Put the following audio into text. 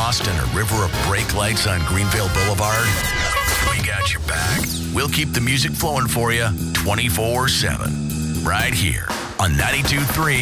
lost in a river of brake lights on Greenville Boulevard? We got your back. We'll keep the music flowing for you 24/7. Right here on 92.3